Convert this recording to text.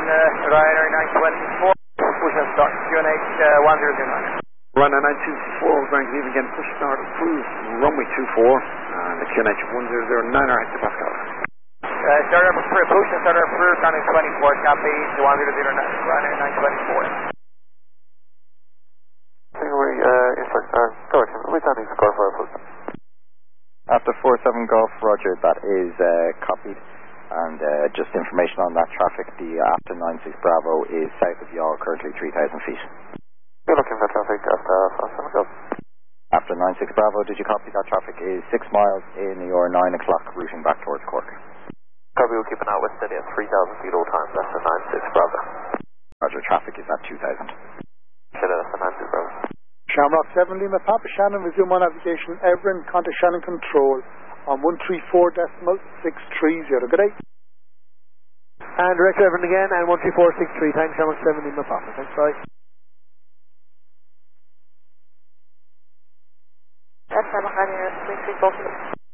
Ryanair 924, push and start, QNH 1009. Ryanair 924, going to leave again, push start, approved, runway 24, and the QNH 1009 hectopascal. Starter approved, push and starter approved, Ryanair 24, copy, 1009, Ryanair 924. After 47 Golf, Roger, that is copied. And just information on that traffic, the after 96 Bravo is south of Yaw, currently 3,000 feet. You're looking for traffic after 47 Golf. After 96 Bravo, did you copy that traffic is 6 miles in your 9 o'clock routing back towards Cork? Copy, we'll keep an eye west steady at 3,000 feet all times after 96 Bravo. Roger, traffic is at 2,000. Shut it after 96 Bravo. Shamrock 7 Lima Papa Shannon, resume on navigation, Everin, contact Shannon Control on 134.630. Good day. And direct Everin again, and 134.63, thanks, Shamrock 7 Lima Papa. Thanks, bye. That's Shamrock 9, 334.